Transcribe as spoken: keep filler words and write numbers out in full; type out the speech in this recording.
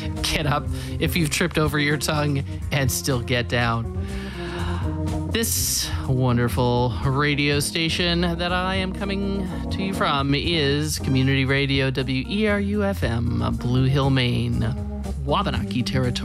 get up if you've tripped over your tongue and still get down. This wonderful radio station that I am coming to you from is Community Radio W E R U F M, Blue Hill, Maine, Wabanaki Territory.